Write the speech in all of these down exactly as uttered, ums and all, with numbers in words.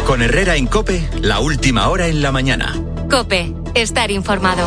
Con Herrera en COPE, la última hora en la mañana. COPE, estar informado.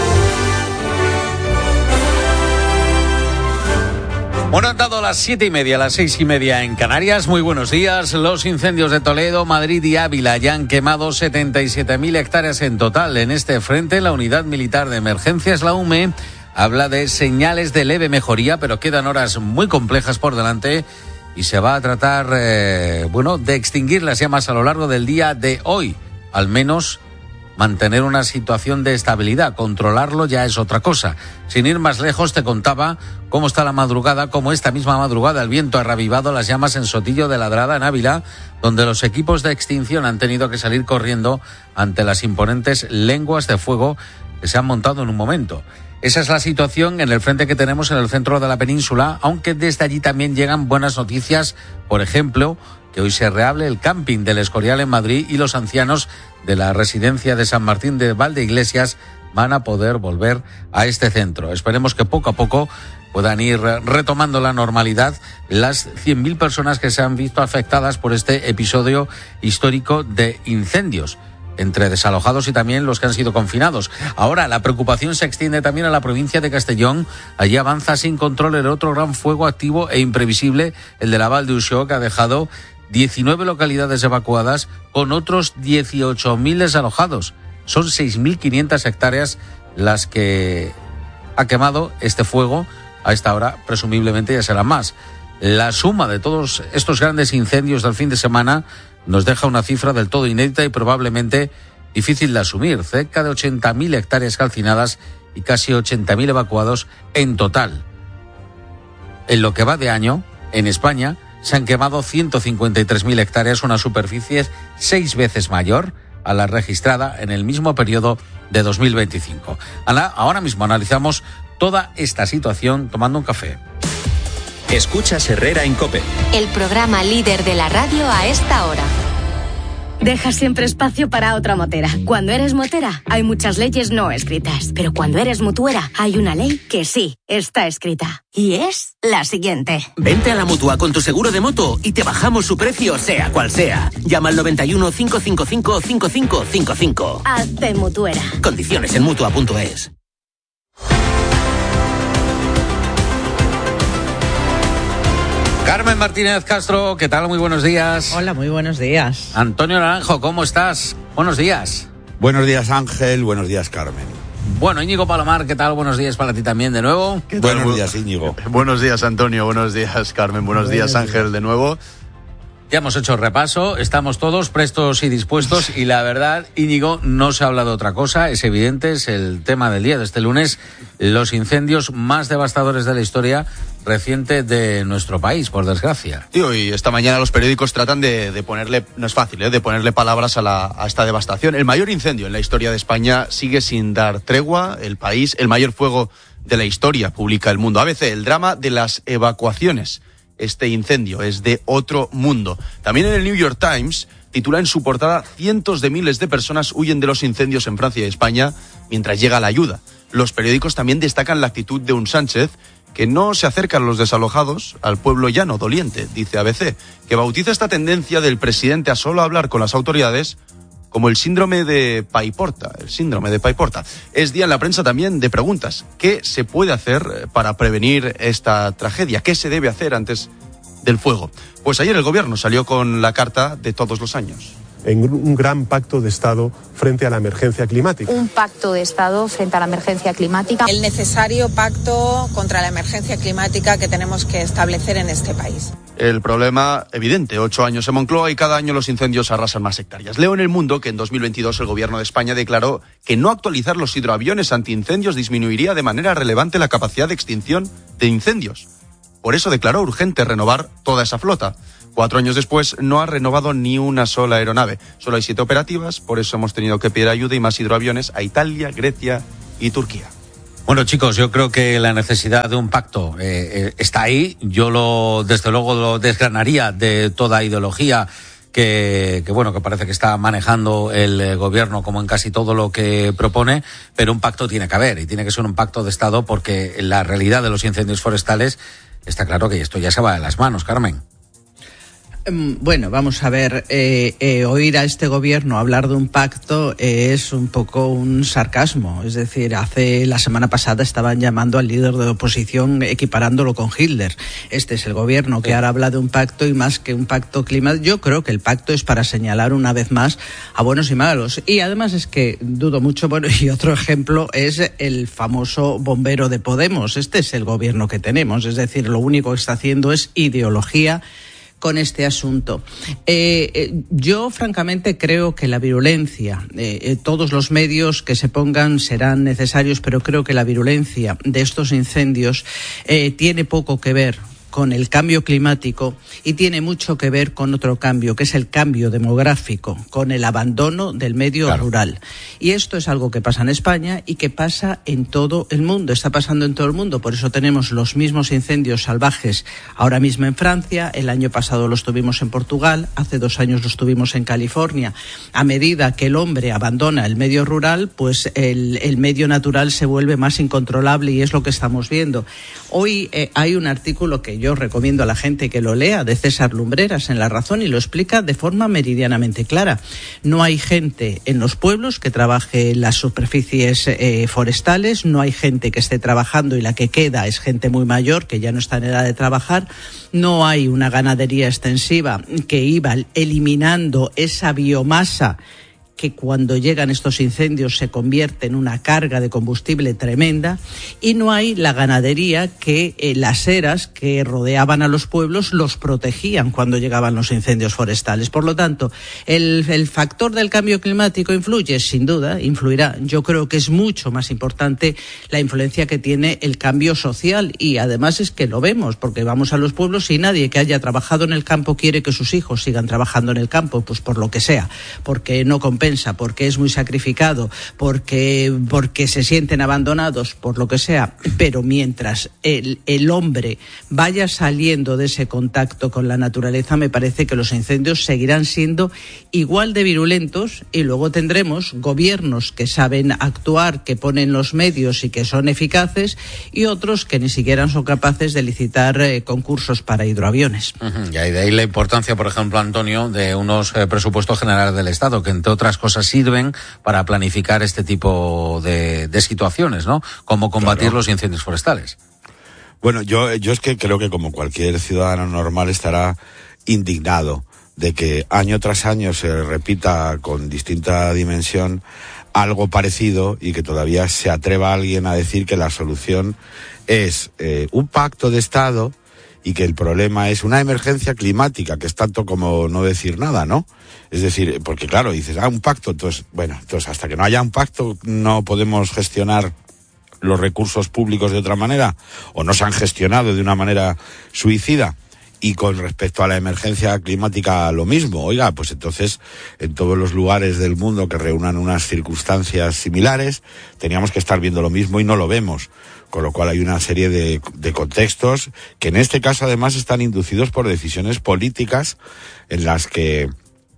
Bueno, han dado las siete y media, las seis y media en Canarias. Muy buenos días. Los incendios de Toledo, Madrid y Ávila ya han quemado setenta y siete mil hectáreas en total. En este frente, la Unidad Militar de Emergencias, la U M E, habla de señales de leve mejoría, pero quedan horas muy complejas por delante y se va a tratar, eh, bueno, de extinguir las llamas a lo largo del día de hoy. Al menos mantener una situación de estabilidad. Controlarlo ya es otra cosa. Sin ir más lejos, te contaba cómo está la madrugada, cómo esta misma madrugada el viento ha revivado las llamas en Sotillo de Ladrada, en Ávila, donde los equipos de extinción han tenido que salir corriendo ante las imponentes lenguas de fuego que se han montado en un momento. Esa es la situación en el frente que tenemos en el centro de la península, aunque desde allí también llegan buenas noticias. Por ejemplo, que hoy se reabre el camping del Escorial en Madrid y los ancianos de la residencia de San Martín de Valdeiglesias van a poder volver a este centro. Esperemos que poco a poco puedan ir retomando la normalidad las cien mil personas que se han visto afectadas por este episodio histórico de incendios, entre desalojados y también los que han sido confinados. Ahora la preocupación se extiende también a la provincia de Castellón. Allí avanza sin control el otro gran fuego activo e imprevisible, el de la Val d'Uixó, que ha dejado diecinueve localidades evacuadas con otros dieciocho mil desalojados. Son seis mil quinientas hectáreas las que ha quemado este fuego. A esta hora presumiblemente ya será más. La suma de todos estos grandes incendios del fin de semana nos deja una cifra del todo inédita y probablemente difícil de asumir. Cerca de ochenta mil hectáreas calcinadas y casi ochenta mil evacuados en total. En lo que va de año, en España, se han quemado ciento cincuenta y tres mil hectáreas, una superficie seis veces mayor a la registrada en el mismo periodo de dos mil veinticinco. Ahora mismo analizamos toda esta situación tomando un café. Escuchas Herrera en COPE. El programa líder de la radio a esta hora. Deja siempre espacio para otra motera. Cuando eres motera, hay muchas leyes no escritas. Pero cuando eres mutuera, hay una ley que sí está escrita. Y es la siguiente. Vente a la Mutua con tu seguro de moto y te bajamos su precio, sea cual sea. Llama al noventa y uno, cinco cinco cinco, cinco cinco cinco cinco. Hazte mutuera. Condiciones en mutua punto es. Carmen Martínez Castro, ¿qué tal? Muy buenos días. Hola, muy buenos días. Antonio Naranjo, ¿cómo estás? Buenos días. Buenos días, Ángel. Buenos días, Carmen. Bueno, Íñigo Palomar, ¿qué tal? Buenos días para ti también de nuevo. Buenos días, Íñigo. Buenos días, Antonio. Buenos días, Carmen. Buenos días, Ángel, de nuevo. Ya hemos hecho repaso, estamos todos prestos y dispuestos y la verdad, Íñigo, no se habla de otra cosa, es evidente, es el tema del día de este lunes, los incendios más devastadores de la historia reciente de nuestro país, por desgracia. Tío, y esta mañana los periódicos tratan de, de ponerle, no es fácil, ¿eh? de ponerle palabras a, la, a esta devastación. El mayor incendio en la historia de España sigue sin dar tregua, el país, el mayor fuego de la historia, publica El Mundo. A B C, el drama de las evacuaciones. Este incendio es de otro mundo. También en el New York Times titula en su portada: cientos de miles de personas huyen de los incendios en Francia y España mientras llega la ayuda. Los periódicos también destacan la actitud de un Sánchez que no se acerca a los desalojados, al pueblo llano, doliente, dice A B C, que bautiza esta tendencia del presidente a solo hablar con las autoridades como el síndrome de Paiporta, el síndrome de Paiporta. Es día en la prensa también de preguntas. ¿Qué se puede hacer para prevenir esta tragedia? ¿Qué se debe hacer antes del fuego? Pues ayer el gobierno salió con la carta de todos los años. En un gran pacto de Estado frente a la emergencia climática. Un pacto de Estado frente a la emergencia climática. El necesario pacto contra la emergencia climática que tenemos que establecer en este país. El problema evidente, ocho años en Moncloa y cada año los incendios arrasan más hectáreas. Leo en El Mundo que en dos mil veintidós el gobierno de España declaró que no actualizar los hidroaviones antiincendios disminuiría de manera relevante la capacidad de extinción de incendios. Por eso declaró urgente renovar toda esa flota. Cuatro años después no ha renovado ni una sola aeronave. Solo hay siete operativas, por eso hemos tenido que pedir ayuda y más hidroaviones a Italia, Grecia y Turquía. Bueno, chicos, yo creo que la necesidad de un pacto eh, eh, está ahí. Yo lo, desde luego, lo desgranaría de toda ideología que, que bueno, que parece que está manejando el eh, gobierno como en casi todo lo que propone, pero un pacto tiene que haber y tiene que ser un pacto de Estado porque la realidad de los incendios forestales está claro que esto ya se va de las manos, Carmen. Bueno, vamos a ver, eh, eh, oír a este gobierno hablar de un pacto eh, es un poco un sarcasmo. Es decir, hace la semana pasada estaban llamando al líder de la oposición equiparándolo con Hitler. Este es el gobierno que ahora habla de un pacto, y más que un pacto climático, yo creo que el pacto es para señalar una vez más a buenos y malos. Y además es que dudo mucho, bueno, y otro ejemplo es el famoso bombero de Podemos. Este es el gobierno que tenemos, es decir, lo único que está haciendo es ideología con este asunto. Eh, eh, yo, francamente, creo que la virulencia, eh, eh, todos los medios que se pongan serán necesarios, pero creo que la virulencia de estos incendios eh, tiene poco que ver con el cambio climático y tiene mucho que ver con otro cambio, que es el cambio demográfico, con el abandono del medio claro. rural. Y esto es algo que pasa en España y que pasa en todo el mundo, está pasando en todo el mundo. Por eso tenemos los mismos incendios salvajes ahora mismo en Francia, el año pasado los tuvimos en Portugal, hace dos años los tuvimos en California. A medida que el hombre abandona el medio rural, pues el, el medio natural se vuelve más incontrolable, y es lo que estamos viendo. Hoy eh, hay un artículo que yo recomiendo a la gente que lo lea, de César Lumbreras en La Razón, y lo explica de forma meridianamente clara. No hay gente en los pueblos que trabaje en las superficies eh, forestales, no hay gente que esté trabajando, y la que queda es gente muy mayor que ya no está en edad de trabajar. No hay una ganadería extensiva que iba eliminando esa biomasa que cuando llegan estos incendios se convierte en una carga de combustible tremenda, y no hay la ganadería que eh, las eras que rodeaban a los pueblos los protegían cuando llegaban los incendios forestales. Por lo tanto, el, el factor del cambio climático influye, sin duda, influirá. Yo creo que es mucho más importante la influencia que tiene el cambio social, y además es que lo vemos, porque vamos a los pueblos y nadie que haya trabajado en el campo quiere que sus hijos sigan trabajando en el campo, pues por lo que sea, porque no compensa, porque es muy sacrificado, porque, porque se sienten abandonados, por lo que sea. Pero mientras el, el hombre vaya saliendo de ese contacto con la naturaleza, me parece que los incendios seguirán siendo igual de virulentos, y luego tendremos gobiernos que saben actuar, que ponen los medios y que son eficaces, y otros que ni siquiera son capaces de licitar eh, concursos para hidroaviones. Uh-huh. Y de ahí la importancia, por ejemplo, Antonio, de unos eh, presupuestos generales del Estado, que entre otras cosas sirven para planificar este tipo de, de situaciones, ¿no? Cómo combatir claro. los incendios forestales. Bueno, yo, yo es que creo que como cualquier ciudadano normal estará indignado de que año tras año se repita con distinta dimensión algo parecido, y que todavía se atreva alguien a decir que la solución es eh, un pacto de Estado, y que el problema es una emergencia climática, que es tanto como no decir nada, ¿no? Es decir, porque claro, dices, ah, un pacto, entonces, bueno, entonces hasta que no haya un pacto no podemos gestionar los recursos públicos de otra manera, o no se han gestionado de una manera suicida. Y con respecto a la emergencia climática, lo mismo. Oiga, pues entonces, en todos los lugares del mundo que reúnan unas circunstancias similares, teníamos que estar viendo lo mismo y no lo vemos. Con lo cual hay una serie de, de contextos que en este caso además están inducidos por decisiones políticas en las que,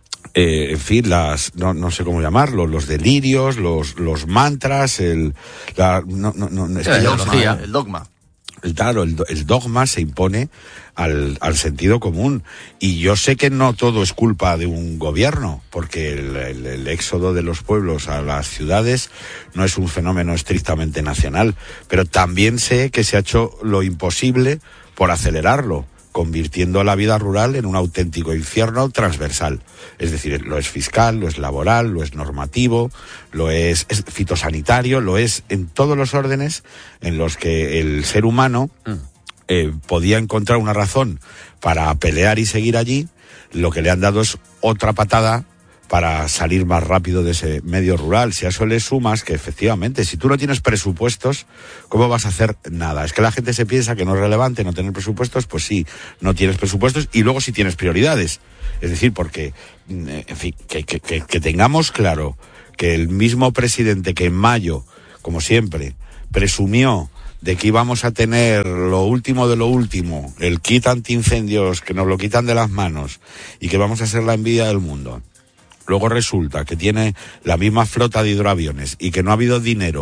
eh, en fin, las, no, no sé cómo llamarlo, los delirios, los, los mantras, el, la, no, no, no, es que el, ya dogma, no sé, el dogma. Claro, el, el dogma se impone al, al sentido común. Y yo sé que no todo es culpa de un gobierno, porque el, el, el éxodo de los pueblos a las ciudades no es un fenómeno estrictamente nacional, pero también sé que se ha hecho lo imposible por acelerarlo, convirtiendo la vida rural en un auténtico infierno transversal. Es decir, lo es fiscal, lo es laboral, lo es normativo, lo es, es fitosanitario, lo es en todos los órdenes en los que el ser humano eh, podía encontrar una razón para pelear y seguir allí. Lo que le han dado es otra patada para salir más rápido de ese medio rural. Si a eso le sumas que efectivamente, si tú no tienes presupuestos, ¿cómo vas a hacer nada? Es que la gente se piensa que no es relevante no tener presupuestos. Pues sí, no tienes presupuestos, y luego sí tienes prioridades. Es decir, porque, en fin, que, que, que, que tengamos claro que el mismo presidente que en mayo, como siempre, presumió de que íbamos a tener lo último de lo último, el kit antiincendios que nos lo quitan de las manos, y que vamos a ser la envidia del mundo. Luego resulta que tiene la misma flota de hidroaviones y que no ha habido dinero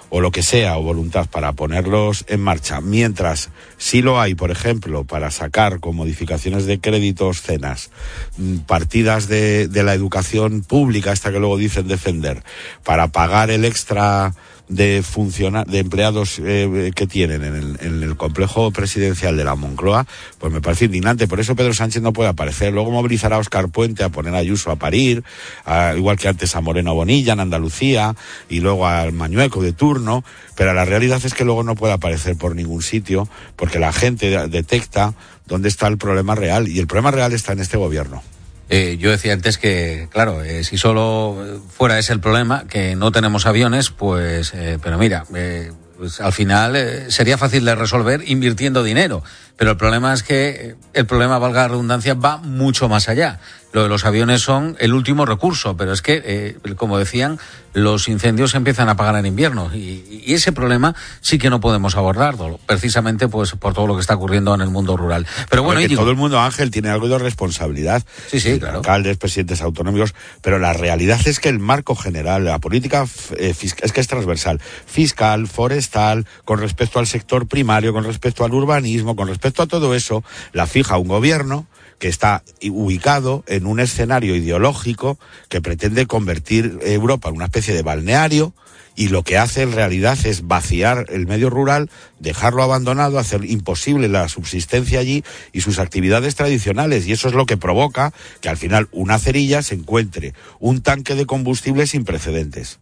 o lo que sea, o voluntad para ponerlos en marcha, mientras sí lo hay, por ejemplo, para sacar con modificaciones de créditos, cenas, partidas de, de la educación pública, esta que luego dicen defender, para pagar el extra de funciona, de empleados eh, que tienen en el, en el complejo presidencial de la Moncloa, pues me parece indignante. Por eso Pedro Sánchez no puede aparecer. Luego movilizará a Óscar Puente a poner a Ayuso a parir, a, igual que antes a Moreno Bonilla en Andalucía, y luego al Mañueco de turno, pero la realidad es que luego no puede aparecer por ningún sitio, porque la gente detecta dónde está el problema real, y el problema real está en este gobierno. Eh, yo decía antes que, claro, eh, si solo fuera ese el problema, que no tenemos aviones, pues, eh, pero mira, eh, pues al final eh, sería fácil de resolver invirtiendo dinero. Pero el problema es que el problema, valga la redundancia, va mucho más allá. Lo de los aviones son el último recurso, pero es que, eh, como decían, los incendios se empiezan a apagar en invierno y, y ese problema sí que no podemos abordarlo, precisamente pues por todo lo que está ocurriendo en el mundo rural. Pero bueno, Íñigo, todo el mundo, Ángel, tiene algo de responsabilidad. Sí, sí, claro. Alcaldes, presidentes autonómicos, pero la realidad es que el marco general, la política eh, fiscal, es que es transversal, fiscal, forestal, con respecto al sector primario, con respecto al urbanismo, con respecto a todo eso, la fija un gobierno que está ubicado en un escenario ideológico que pretende convertir Europa en una especie de balneario, y lo que hace en realidad es vaciar el medio rural, dejarlo abandonado, hacer imposible la subsistencia allí y sus actividades tradicionales, y eso es lo que provoca que al final una cerilla se encuentre un tanque de combustible sin precedentes.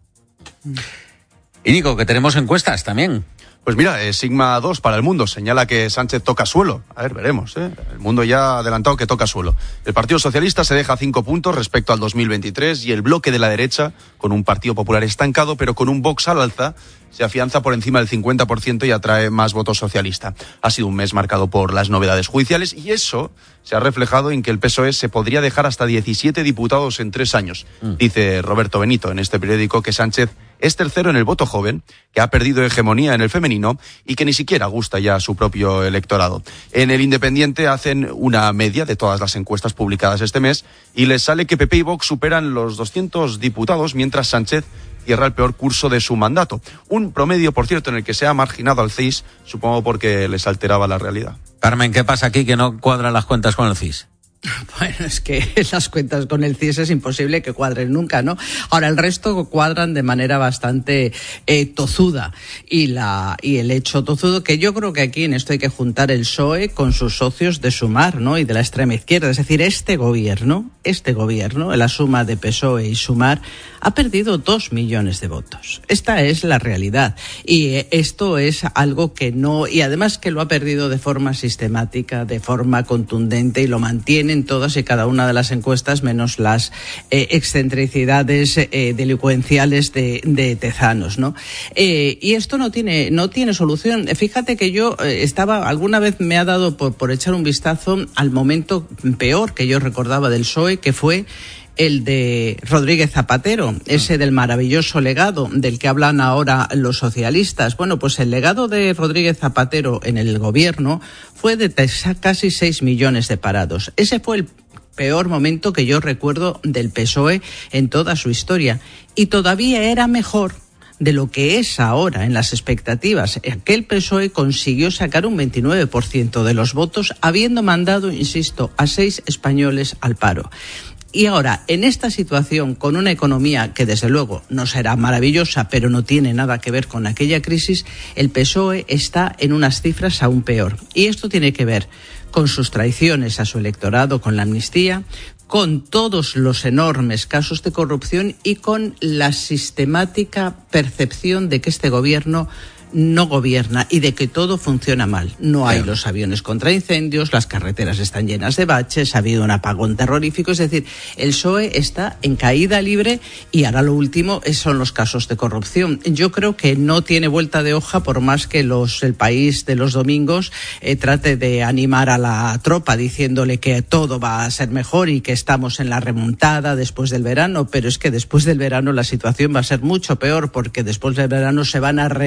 Íñigo, que tenemos encuestas también. Pues mira, eh, Sigma dos para El Mundo señala que Sánchez toca suelo. A ver, veremos, ¿eh? El Mundo ya ha adelantado que toca suelo. El Partido Socialista se deja cinco puntos respecto al dos mil veintitrés y el bloque de la derecha, con un Partido Popular estancado, pero con un Vox al alza, se afianza por encima del cincuenta por ciento y atrae más votos socialista. Ha sido un mes marcado por las novedades judiciales y eso se ha reflejado en que el P S O E se podría dejar hasta diecisiete diputados en tres años. Mm. Dice Roberto Benito en este periódico que Sánchez es tercero en el voto joven, que ha perdido hegemonía en el femenino y que ni siquiera gusta ya a su propio electorado. En El Independiente hacen una media de todas las encuestas publicadas este mes y les sale que P P y Vox superan los doscientos diputados, mientras Sánchez cierra el peor curso de su mandato. Un promedio, por cierto, en el que se ha marginado al C I S, supongo porque les alteraba la realidad. Carmen, ¿qué pasa aquí que no cuadran las cuentas con el C I S? Bueno, es que las cuentas con el C I S es imposible que cuadren nunca, ¿no? Ahora, el resto cuadran de manera bastante eh, tozuda. Y la y el hecho tozudo, que yo creo que aquí en esto hay que juntar el P S O E con sus socios de Sumar, ¿no? Y de la extrema izquierda. Es decir, este gobierno, este gobierno, la suma de P S O E y Sumar, ha perdido dos millones de votos. Esta es la realidad. Y eh, esto es algo que no... Y además que lo ha perdido de forma sistemática, de forma contundente, y lo mantiene en todas y cada una de las encuestas, menos las eh, excentricidades eh, delincuenciales de, de Tezanos, ¿no? Eh, y esto no tiene no tiene solución. Fíjate que yo eh, estaba, alguna vez me ha dado por, por echar un vistazo al momento peor que yo recordaba del P S O E, que fue el de Rodríguez Zapatero, ese del maravilloso legado del que hablan ahora los socialistas. Bueno, pues el legado de Rodríguez Zapatero en el gobierno fue de casi seis millones de parados. Ese fue el peor momento que yo recuerdo del P S O E en toda su historia. Y todavía era mejor de lo que es ahora en las expectativas. Aquel P S O E consiguió sacar un veintinueve por ciento de los votos, habiendo mandado, insisto, a seis españoles al paro. Y ahora, en esta situación, con una economía que desde luego no será maravillosa, pero no tiene nada que ver con aquella crisis, el P S O E está en unas cifras aún peor. Y esto tiene que ver con sus traiciones a su electorado, con la amnistía, con todos los enormes casos de corrupción y con la sistemática percepción de que este gobierno no gobierna y de que todo funciona mal. No hay los aviones contra incendios, las carreteras están llenas de baches, ha habido un apagón terrorífico. Es decir, el P S O E está en caída libre y ahora lo último son los casos de corrupción. Yo creo que no tiene vuelta de hoja, por más que los el País de los domingos eh, trate de animar a la tropa diciéndole que todo va a ser mejor y que estamos en la remontada después del verano, pero es que después del verano la situación va a ser mucho peor, porque después del verano se van a reactivar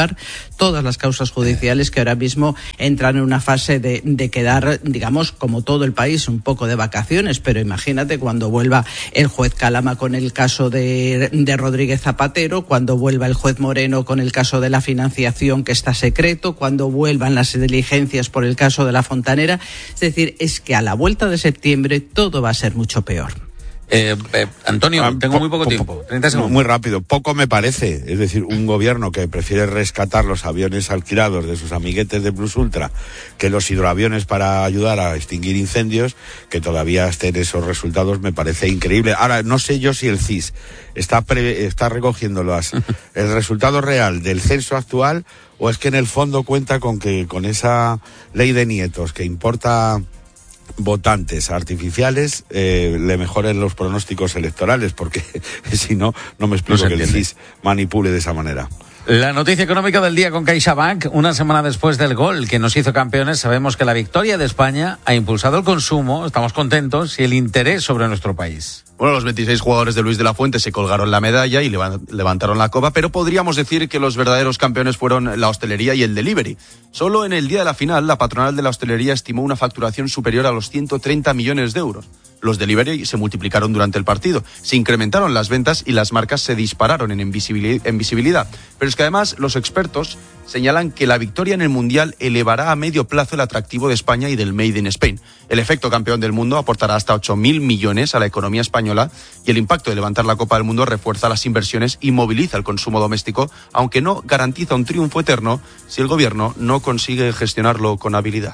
arreglar todas las causas judiciales que ahora mismo entran en una fase de, de quedar, digamos, como todo el país, un poco de vacaciones, pero imagínate cuando vuelva el juez Calama con el caso de, de Rodríguez Zapatero, cuando vuelva el juez Moreno con el caso de la financiación que está secreto, cuando vuelvan las diligencias por el caso de la Fontanera. Es decir, es que a la vuelta de septiembre todo va a ser mucho peor. Eh, eh, Antonio, ah, tengo po, muy poco po, tiempo. treinta segundos. Muy rápido. Poco me parece. Es decir, un gobierno que prefiere rescatar los aviones alquilados de sus amiguetes de Plus Ultra que los hidroaviones para ayudar a extinguir incendios, que todavía estén esos resultados, me parece increíble. Ahora, no sé yo si el C I S está, pre, está recogiendo las, el resultado real del censo actual, o es que en el fondo cuenta con que con esa ley de nietos que importa votantes artificiales, eh, le mejoren los pronósticos electorales, porque si no, no me explico no que el C I S manipule de esa manera. La noticia económica del día con CaixaBank. Una semana después del gol que nos hizo campeones, sabemos que la victoria de España ha impulsado el consumo, estamos contentos, y el interés sobre nuestro país. Bueno, los veintiséis jugadores de Luis de la Fuente se colgaron la medalla y levantaron la copa, pero podríamos decir que los verdaderos campeones fueron la hostelería y el delivery. Solo en el día de la final, la patronal de la hostelería estimó una facturación superior a los ciento treinta millones de euros. Los delivery se multiplicaron durante el partido, se incrementaron las ventas y las marcas se dispararon en visibilidad. Pero es que además los expertos señalan que la victoria en el Mundial elevará a medio plazo el atractivo de España y del Made in Spain. El efecto campeón del mundo aportará hasta ocho mil millones a la economía española y el impacto de levantar la Copa del Mundo refuerza las inversiones y moviliza el consumo doméstico, aunque no garantiza un triunfo eterno si el gobierno no consigue gestionarlo con habilidad.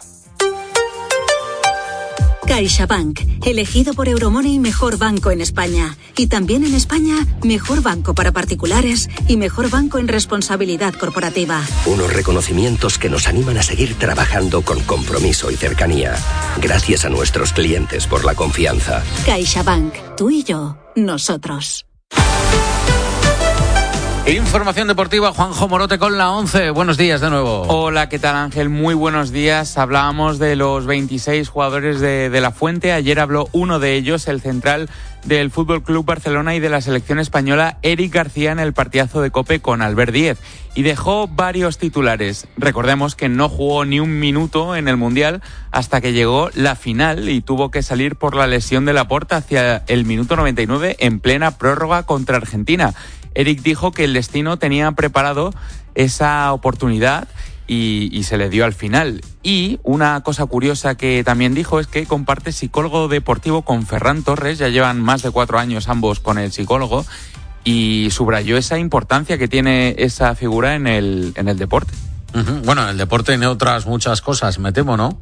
CaixaBank, elegido por Euromoney mejor banco en España. Y también en España, mejor banco para particulares y mejor banco en responsabilidad corporativa. Unos reconocimientos que nos animan a seguir trabajando con compromiso y cercanía. Gracias a nuestros clientes por la confianza. CaixaBank, tú y yo, nosotros. Información deportiva, Juanjo Morote con la once. Buenos días de nuevo. Hola, ¿qué tal, Ángel? Muy buenos días. Hablábamos de los veintiséis jugadores de, de la Fuente. Ayer habló uno de ellos, el central del F C Barcelona y de la selección española, Eric García, en el partidazo de COPE con Albert Díez. Y dejó varios titulares. Recordemos que no jugó ni un minuto en el Mundial hasta que llegó la final y tuvo que salir por la lesión de Laporta hacia el minuto noventa y nueve en plena prórroga contra Argentina. Eric dijo que el destino tenía preparado esa oportunidad y, y se le dio al final. Y una cosa curiosa que también dijo es que comparte psicólogo deportivo con Ferran Torres, ya llevan más de cuatro años ambos con el psicólogo, y subrayó esa importancia que tiene esa figura en el, en el deporte. Uh-huh. Bueno, en el deporte en otras muchas cosas, me temo, ¿no?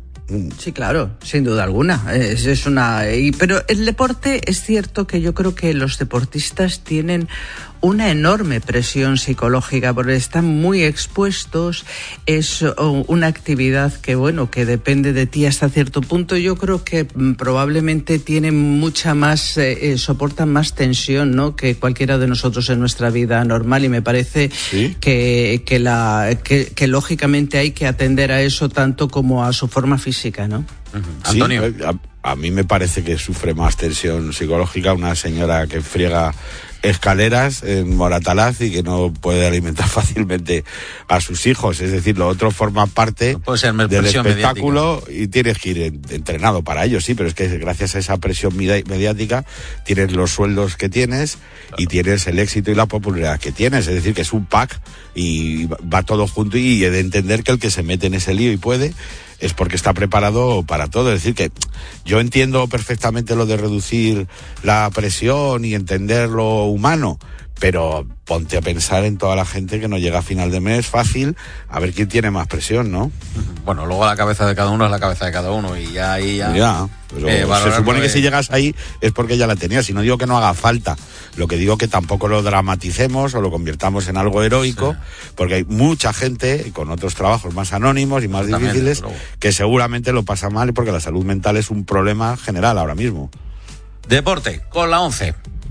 Sí, claro, sin duda alguna. Es, es una, y, pero el deporte es cierto que yo creo que los deportistas tienen una enorme presión psicológica porque están muy expuestos. Es una actividad que, bueno, que depende de ti hasta cierto punto. Yo creo que probablemente tienen mucha más, eh, soportan más tensión, ¿no?, que cualquiera de nosotros en nuestra vida normal, y me parece ¿Sí? que, que, la, que, que lógicamente hay que atender a eso tanto como a su forma física, ¿no? Uh-huh. Antonio. Sí, a, a mí me parece que sufre más tensión psicológica una señora que friega escaleras en Moratalaz y que no puede alimentar fácilmente a sus hijos. Es decir, lo otro forma parte no del espectáculo mediática. Y tienes que ir entrenado para ello, sí, pero es que gracias a esa presión mediática tienes los sueldos que tienes y tienes el éxito y la popularidad que tienes. Es decir, que es un pack y va todo junto, y he de entender que el que se mete en ese lío y puede es porque está preparado para todo. Es decir, que yo entiendo perfectamente lo de reducir la presión y entender lo humano, pero ponte a pensar en toda la gente que no llega a final de mes fácil, a ver quién tiene más presión, ¿no? Bueno, luego la cabeza de cada uno es la cabeza de cada uno, y ya ahí ya... Ya, pero eh, se supone que si llegas ahí es porque ya la tenías, y no digo que no haga falta, lo que digo que tampoco lo dramaticemos o lo convirtamos en algo heroico, sí. Porque hay mucha gente con otros trabajos más anónimos y más También, difíciles pero... que seguramente lo pasa mal, porque la salud mental es un problema general ahora mismo. Deporte, con la once.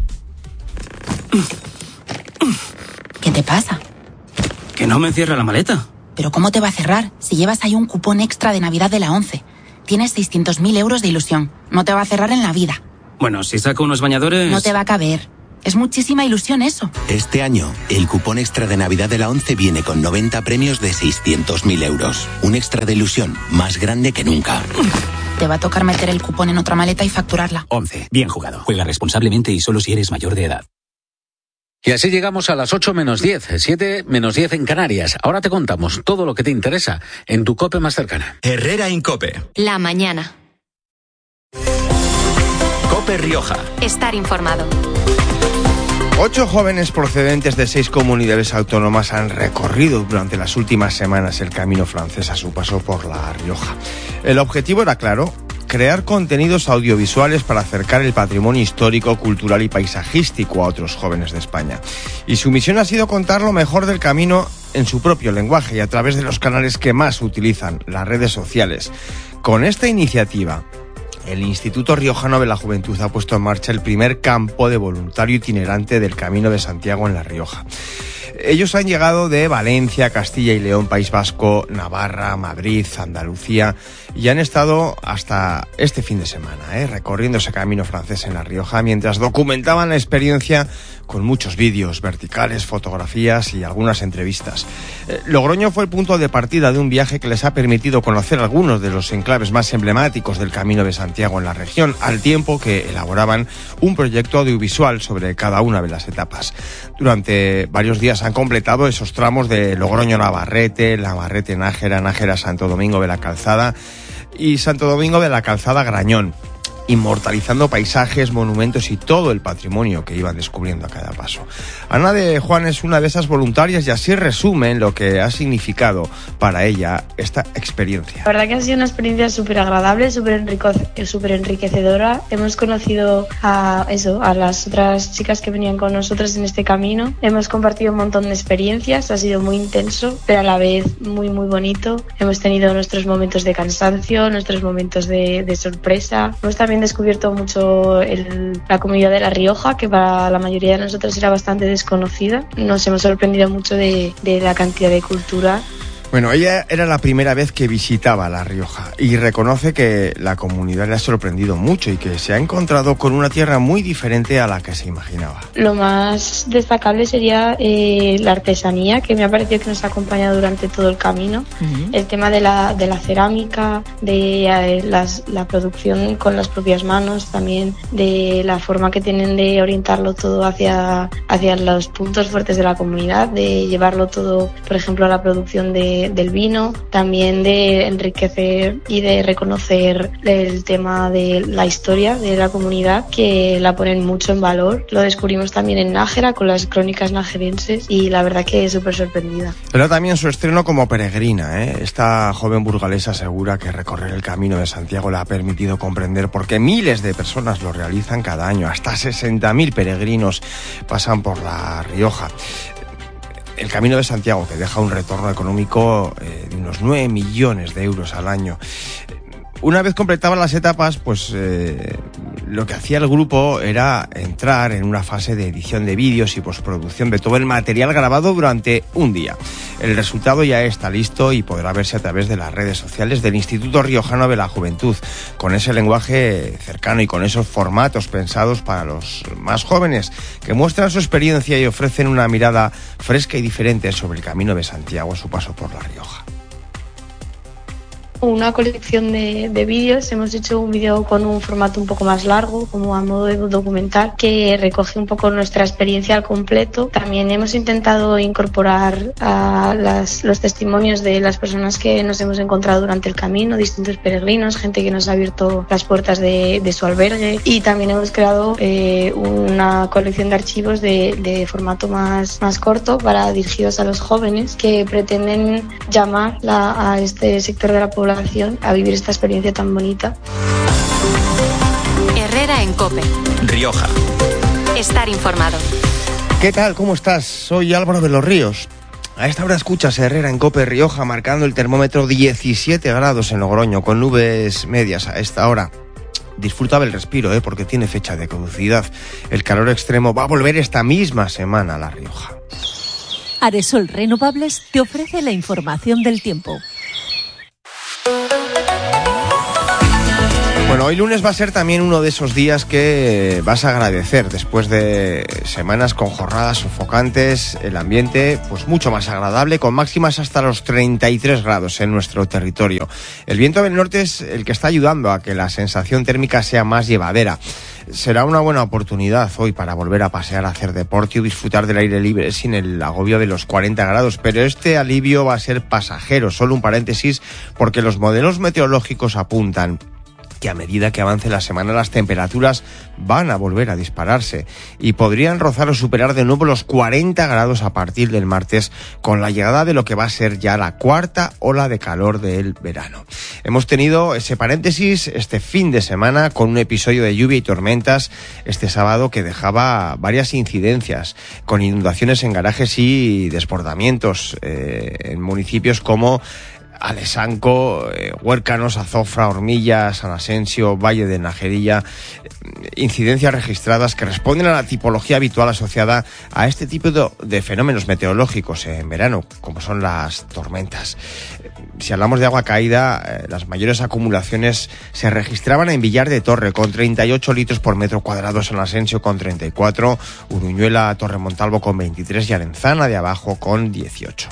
¿Qué te pasa? Que no me cierra la maleta. ¿Pero cómo te va a cerrar si llevas ahí un cupón extra de Navidad de la once? Tienes seiscientos mil euros de ilusión. No te va a cerrar en la vida. Bueno, si saco unos bañadores... No te va a caber. Es muchísima ilusión eso. Este año, el cupón extra de Navidad de la ONCE viene con noventa premios de seiscientos mil euros. Un extra de ilusión más grande que nunca. Te va a tocar meter el cupón en otra maleta y facturarla. ONCE. Bien jugado. Juega responsablemente y solo si eres mayor de edad. Y así llegamos a las ocho menos diez, siete menos diez en Canarias. Ahora te contamos todo lo que te interesa en tu COPE más cercana. Herrera Incope. La mañana. COPE Rioja. Estar informado. Ocho jóvenes procedentes de seis comunidades autónomas han recorrido durante las últimas semanas el camino francés a su paso por La Rioja. El objetivo era claro: crear contenidos audiovisuales para acercar el patrimonio histórico, cultural y paisajístico a otros jóvenes de España. Y su misión ha sido contar lo mejor del camino en su propio lenguaje y a través de los canales que más utilizan, las redes sociales. Con esta iniciativa, el Instituto Riojano de la Juventud ha puesto en marcha el primer campo de voluntario itinerante del Camino de Santiago en La Rioja. Ellos han llegado de Valencia, Castilla y León, País Vasco, Navarra, Madrid, Andalucía y han estado hasta este fin de semana, ¿eh? recorriendo ese camino francés en La Rioja mientras documentaban la experiencia con muchos vídeos, verticales, fotografías y algunas entrevistas. Eh, Logroño fue el punto de partida de un viaje que les ha permitido conocer algunos de los enclaves más emblemáticos del Camino de Santiago en la región, al tiempo que elaboraban un proyecto audiovisual sobre cada una de las etapas. Durante varios días han completado esos tramos de Logroño-Navarrete, Navarrete-Nájera, Nájera-Santo Domingo de la Calzada y Santo Domingo de la Calzada-Grañón, inmortalizando paisajes, monumentos y todo el patrimonio que iban descubriendo a cada paso. Ana de Juan es una de esas voluntarias y así resumen lo que ha significado para ella esta experiencia. La verdad que ha sido una experiencia súper agradable, súper súper enriquecedora. Hemos conocido a eso, a las otras chicas que venían con nosotros en este camino. Hemos compartido un montón de experiencias, ha sido muy intenso, pero a la vez muy muy bonito. Hemos tenido nuestros momentos de cansancio, nuestros momentos de, de sorpresa. Hemos también descubierto mucho el, la comunidad de La Rioja, que para la mayoría de nosotros era bastante desconocida. Nos hemos sorprendido mucho de, de la cantidad de cultura. Bueno, ella era la primera vez que visitaba La Rioja y reconoce que la comunidad le ha sorprendido mucho y que se ha encontrado con una tierra muy diferente a la que se imaginaba. Lo más destacable sería eh, la artesanía, que me ha parecido que nos ha acompañado durante todo el camino. Uh-huh. El tema de la, de la cerámica, de eh, las, la producción con las propias manos, también de la forma que tienen de orientarlo todo hacia, hacia los puntos fuertes de la comunidad, de llevarlo todo, por ejemplo, a la producción de del vino, también de enriquecer y de reconocer el tema de la historia de la comunidad, que la ponen mucho en valor. Lo descubrimos también en Nájera con las crónicas najerenses y la verdad que es súper sorprendida. Era también su estreno como peregrina, ¿eh? Esta joven burgalesa asegura que recorrer el Camino de Santiago le ha permitido comprender por qué miles de personas lo realizan cada año. Hasta sesenta mil peregrinos pasan por La Rioja. El Camino de Santiago, que deja un retorno económico eh, de unos nueve millones de euros al año. Una vez completaban las etapas, pues eh, lo que hacía el grupo era entrar en una fase de edición de vídeos y postproducción de todo el material grabado durante un día. El resultado ya está listo y podrá verse a través de las redes sociales del Instituto Riojano de la Juventud, con ese lenguaje cercano y con esos formatos pensados para los más jóvenes, que muestran su experiencia y ofrecen una mirada fresca y diferente sobre el Camino de Santiago a su paso por La Rioja. Una colección de, de vídeos. Hemos hecho un vídeo con un formato un poco más largo, como a modo de documental, que recoge un poco nuestra experiencia al completo. También hemos intentado incorporar a las, los testimonios de las personas que nos hemos encontrado durante el camino, distintos peregrinos, gente que nos ha abierto las puertas de, de su albergue, y también hemos creado eh, una colección de archivos de, de formato más, más corto para dirigidos a los jóvenes que pretenden llamar la, a este sector de la población a vivir esta experiencia tan bonita. Herrera en COPE. Rioja. Estar informado. ¿Qué tal? ¿Cómo estás? Soy Álvaro de los Ríos. A esta hora escuchas Herrera en COPE Rioja, marcando el termómetro diecisiete grados en Logroño, con nubes medias a esta hora. Disfruta del respiro, ¿eh? Porque tiene fecha de caducidad. El calor extremo va a volver esta misma semana a La Rioja. Aresol Renovables te ofrece la información del tiempo. Bueno, Bueno, hoy lunes va a ser también uno de esos días que vas a agradecer después de semanas con jornadas sofocantes, el ambiente pues mucho más agradable, con máximas hasta los treinta y tres grados en nuestro territorio. El viento del norte es el que está ayudando a que la sensación térmica sea más llevadera. Será una buena oportunidad hoy para volver a pasear, a hacer deporte y disfrutar del aire libre sin el agobio de los cuarenta grados, pero este alivio va a ser pasajero. Solo un paréntesis, porque los modelos meteorológicos apuntan que a medida que avance la semana las temperaturas van a volver a dispararse y podrían rozar o superar de nuevo los cuarenta grados a partir del martes, con la llegada de lo que va a ser ya la cuarta ola de calor del verano. Hemos tenido ese paréntesis este fin de semana con un episodio de lluvia y tormentas este sábado que dejaba varias incidencias, con inundaciones en garajes y desbordamientos eh, en municipios como Alesanco, eh, Huércanos, Azofra, Hormilla, San Asensio, Valle de Najerilla, incidencias registradas que responden a la tipología habitual asociada a este tipo de, de fenómenos meteorológicos en verano, como son las tormentas. Si hablamos de agua caída, eh, las mayores acumulaciones se registraban en Villar de Torre, con treinta y ocho litros por metro cuadrado, San Asensio con treinta y cuatro, Uruñuela, Torre Montalvo con veintitrés y Arenzana de Abajo con dieciocho.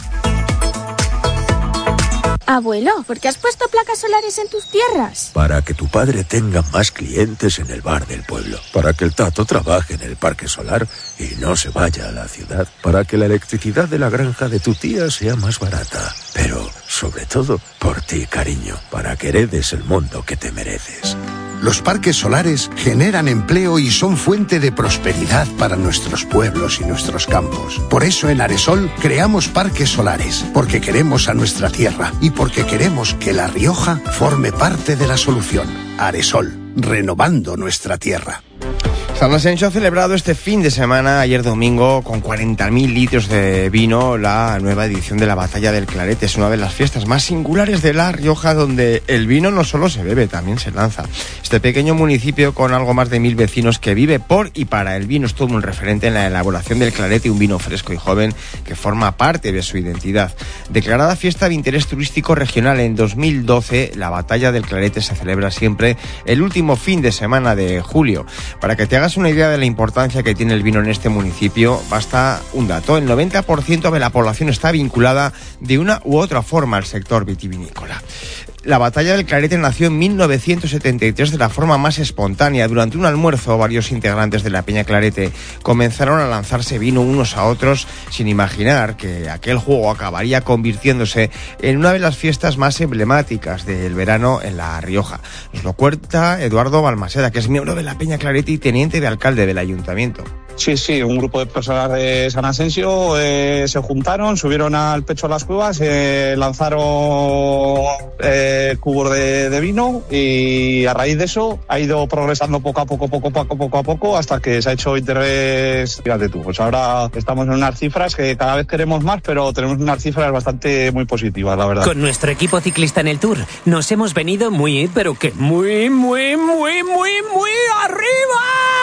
Abuelo, ¿por qué has puesto placas solares en tus tierras? Para que tu padre tenga más clientes en el bar del pueblo. Para que el Tato trabaje en el parque solar y no se vaya a la ciudad. Para que la electricidad de la granja de tu tía sea más barata. Pero, sobre todo, por ti, cariño. Para que heredes el mundo que te mereces. Los parques solares generan empleo y son fuente de prosperidad para nuestros pueblos y nuestros campos. Por eso en Aresol creamos parques solares, porque queremos a nuestra tierra y porque queremos que La Rioja forme parte de la solución. Aresol, renovando nuestra tierra. San Asensio ha celebrado este fin de semana, ayer domingo, con cuarenta mil litros de vino, la nueva edición de la Batalla del Clarete. Es una de las fiestas más singulares de La Rioja, donde el vino no solo se bebe, también se lanza. Este pequeño municipio, con algo más de mil vecinos, que vive por y para el vino, es todo un referente en la elaboración del Clarete, un vino fresco y joven que forma parte de su identidad. Declarada fiesta de interés turístico regional en dos mil doce, la Batalla del Clarete se celebra siempre el último fin de semana de julio. Para que te hagas una idea de la importancia que tiene el vino en este municipio, basta un dato: el noventa por ciento de la población está vinculada de una u otra forma al sector vitivinícola. La Batalla del Clarete nació en mil novecientos setenta y tres de la forma más espontánea. Durante un almuerzo, varios integrantes de la Peña Clarete comenzaron a lanzarse vino unos a otros, sin imaginar que aquel juego acabaría convirtiéndose en una de las fiestas más emblemáticas del verano en La Rioja. Nos lo cuenta Eduardo Balmaseda, que es miembro de la Peña Clarete y teniente de alcalde del ayuntamiento. Sí, sí, un grupo de personas de San Asensio eh, se juntaron, subieron al pecho de las cuevas, eh, lanzaron eh, cubos de, de vino, y a raíz de eso ha ido progresando poco a poco, poco a poco, poco a poco, hasta que se ha hecho interés. Fíjate tú, pues ahora estamos en unas cifras que cada vez queremos más, pero tenemos unas cifras bastante muy positivas, la verdad. Con nuestro equipo ciclista en el Tour nos hemos venido muy, pero que muy, muy, muy, muy, muy arriba.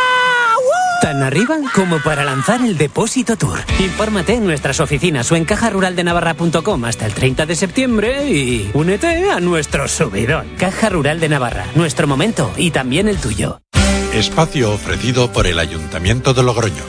¡Woo! Tan arriba como para lanzar el Depósito Tour. Infórmate en nuestras oficinas o en caja rural de navarra punto com hasta el treinta de septiembre y únete a nuestro subidón. Caja Rural de Navarra, nuestro momento y también el tuyo. Espacio ofrecido por el Ayuntamiento de Logroño.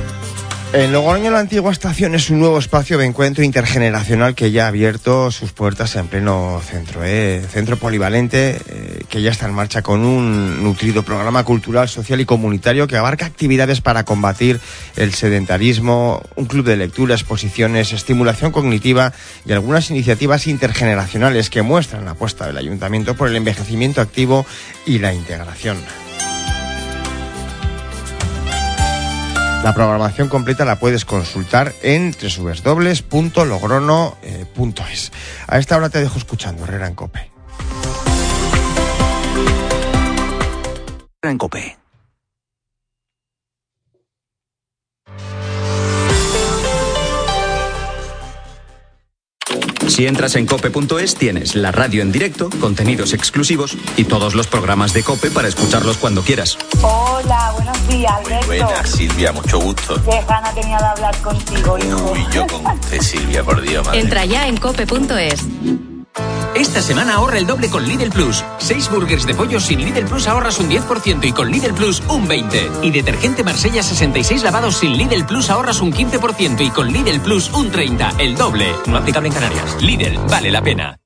En Logroño, la antigua estación es un nuevo espacio de encuentro intergeneracional que ya ha abierto sus puertas en pleno centro. ¿eh? Centro polivalente eh, que ya está en marcha con un nutrido programa cultural, social y comunitario que abarca actividades para combatir el sedentarismo, un club de lectura, exposiciones, estimulación cognitiva y algunas iniciativas intergeneracionales que muestran la apuesta del ayuntamiento por el envejecimiento activo y la integración. La programación completa la puedes consultar en doble u doble u doble u punto logrono punto es. A esta hora te dejo escuchando Herrera en COPE. En COPE. Si entras en cope punto es, tienes la radio en directo, contenidos exclusivos y todos los programas de COPE para escucharlos cuando quieras. Hola, buenos días, Alberto. Muy buenas, Silvia, mucho gusto. Qué gana tenía de hablar contigo, hijo. Uy, yo con usted, Silvia, por Dios, madre. Entra ya en cope punto es. Esta semana ahorra el doble con Lidl Plus. Seis burgers de pollo sin Lidl Plus ahorras un diez por ciento y con Lidl Plus un veinte por ciento. Y detergente Marsella sesenta y seis lavados sin Lidl Plus ahorras un quince por ciento y con Lidl Plus un treinta por ciento. El doble. No aplicable en Canarias. Lidl, vale la pena.